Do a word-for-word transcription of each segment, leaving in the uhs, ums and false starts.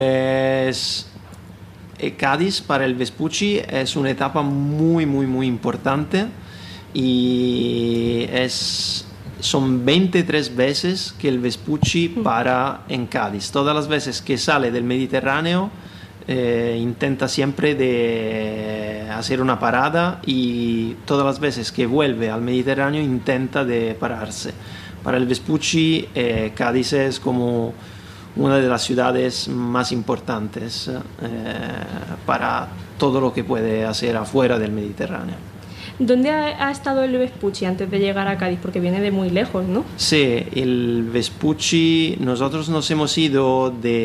Es, eh, Cádiz para el Vespucci es una etapa muy, muy, muy importante y es, son veintitrés veces que el Vespucci para en Cádiz. Todas las veces que sale del Mediterráneo eh, intenta siempre de hacer una parada y todas las veces que vuelve al Mediterráneo intenta de pararse. Para el Vespucci, eh, Cádiz es como una de las ciudades más importantes eh, para todo lo que puede hacer afuera del Mediterráneo. ¿Dónde ha, ha estado el Vespucci antes de llegar a Cádiz? Porque viene de muy lejos, ¿no? Sí, el Vespucci, nosotros nos hemos ido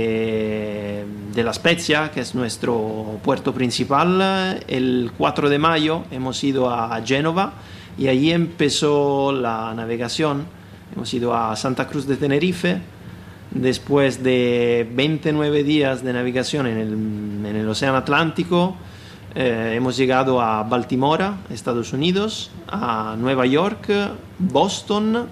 de, de La Spezia, que es nuestro puerto principal, el cuatro de mayo hemos ido a Génova y allí empezó la navegación. Hemos ido a Santa Cruz de Tenerife. Después de veintinueve días de navegación en el, en el Océano Atlántico, eh, hemos llegado a Baltimora, Estados Unidos, a Nueva York, Boston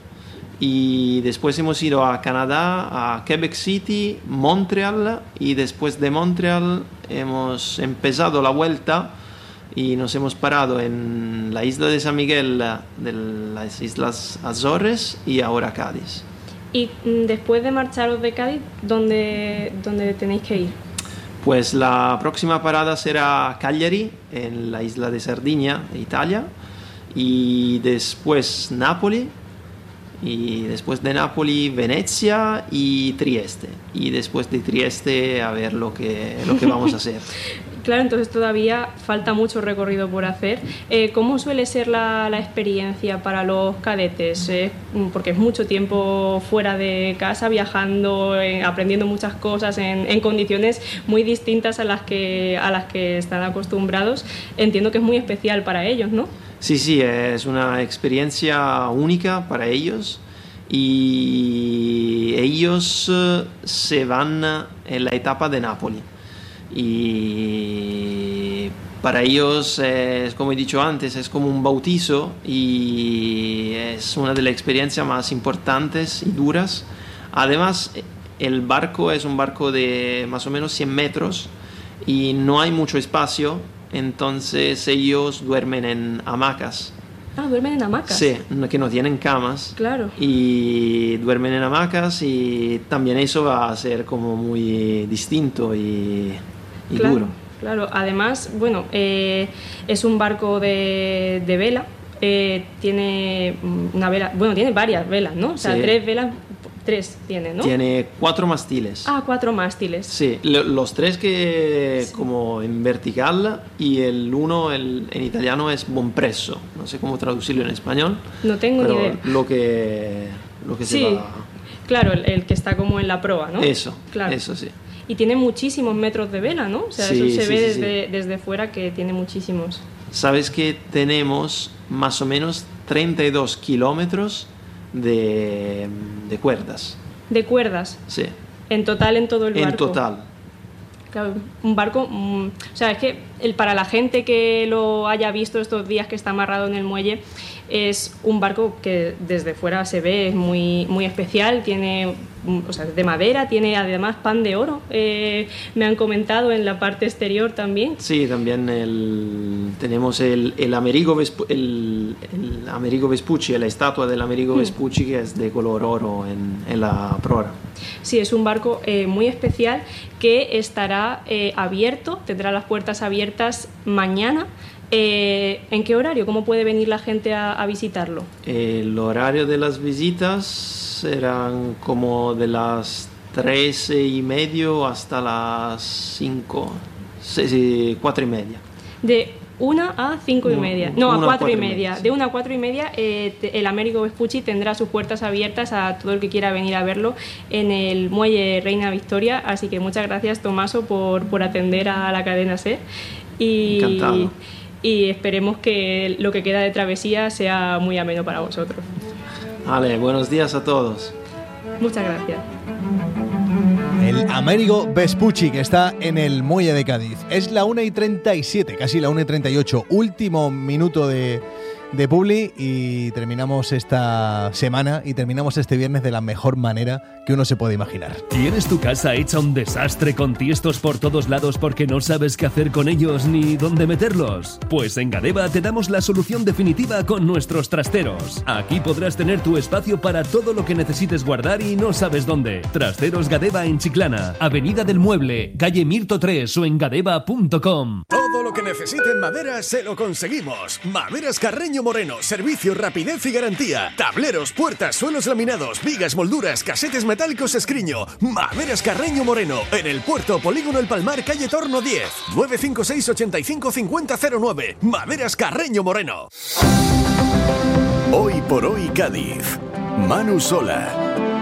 y después hemos ido a Canadá, a Quebec City, Montreal y después de Montreal hemos empezado la vuelta y nos hemos parado en la isla de San Miguel de las Islas Azores y ahora Cádiz. Y después de marcharos de Cádiz, ¿dónde, dónde tenéis que ir? Pues la próxima parada será Cagliari, en la isla de Sardinia, Italia, y después Nápoli, y después de Nápoli Venecia y Trieste, y después de Trieste a ver lo que, lo que vamos a hacer. Claro, entonces todavía falta mucho recorrido por hacer. Eh, ¿Cómo suele ser la, la experiencia para los cadetes? Eh, porque es mucho tiempo fuera de casa, viajando, eh, aprendiendo muchas cosas en, en condiciones muy distintas a las, que, a las que están acostumbrados. Entiendo que es muy especial para ellos, ¿no? Sí, sí, es una experiencia única para ellos y ellos uh, se van en la etapa de Nápoli. Y para ellos, es, como he dicho antes, es como un bautizo y es una de las experiencias más importantes y duras. Además, el barco es un barco de más o menos cien metros y no hay mucho espacio, entonces ellos duermen en hamacas. Ah, duermen en hamacas. Sí, que no tienen camas. Claro. Y duermen en hamacas y también eso va a ser como muy distinto y... y claro, duro. Claro, además, bueno, eh, es un barco de, de vela, eh, tiene una vela, bueno, tiene varias velas, ¿no? O sea, sí. tres velas, tres tiene, ¿no? Tiene cuatro mástiles. Ah, cuatro mástiles. Sí, los tres que Sí. como en vertical y el uno el, en italiano es bompresso, no sé cómo traducirlo en español. No tengo pero ni idea. lo que, lo que Sí, se va... claro, el, el que está como en la proa, ¿no? Eso, claro. eso sí. Y tiene muchísimos metros de vela, ¿no? O sea, Sí, eso se sí, ve sí, desde, sí. desde fuera que tiene muchísimos. Sabes que tenemos más o menos treinta y dos kilómetros de, de cuerdas. ¿De cuerdas? Sí. En total, en todo el barco. En total. Claro, un barco, mmm, o sea, es que el, para la gente que lo haya visto estos días que está amarrado en el muelle, es un barco que desde fuera se ve, es muy, muy especial, tiene, o sea, de madera, tiene además pan de oro, eh, me han comentado en la parte exterior también. Sí, también el, tenemos el, el, Amerigo Vespu, el, el Amerigo Vespucci, la estatua del Amerigo mm. Vespucci que es de color oro en, en la proa. Sí, es un barco eh, muy especial que estará eh, abierto, tendrá las puertas abiertas mañana. Eh, ¿En qué horario? ¿Cómo puede venir la gente a, a visitarlo? El horario de las visitas serán como de las trece y medio hasta las cinco, seis, cuatro y media. De una a cinco y media. No, a cuatro y media. Sí. De una a cuatro y media, eh, el Amerigo Vespucci tendrá sus puertas abiertas a todo el que quiera venir a verlo en el muelle Reina Victoria. Así que muchas gracias, Tomaso, por, por atender a la cadena SER. Y, Encantado. Y esperemos que lo que queda de travesía sea muy ameno para vosotros. Vale, buenos días a todos. Muchas gracias. El Amerigo Vespucci, que está en el muelle de Cádiz. Es la una y treinta y siete, casi la una y treinta y ocho. Último minuto de, de Publi y terminamos esta semana y terminamos este viernes de la mejor manera que uno se puede imaginar. ¿Tienes tu casa hecha un desastre con tiestos por todos lados porque no sabes qué hacer con ellos ni dónde meterlos? Pues en Gadeba te damos la solución definitiva con nuestros trasteros. Aquí podrás tener tu espacio para todo lo que necesites guardar y no sabes dónde. Trasteros Gadeba en Chiclana, Avenida del Mueble, calle Mirto tres o en gadeba punto com. Todo lo que necesite en madera se lo conseguimos. Maderas Carreño Moreno, servicio, rapidez y garantía. Tableros, puertas, suelos laminados, vigas, molduras, casetes metálicos Escriño. Maderas Carreño Moreno, en el Puerto Polígono El Palmar, calle Torno diez. nueve cinco seis, ochenta y cinco, cincuenta cero nueve. Maderas Carreño Moreno. Hoy por hoy Cádiz. Manu Sola.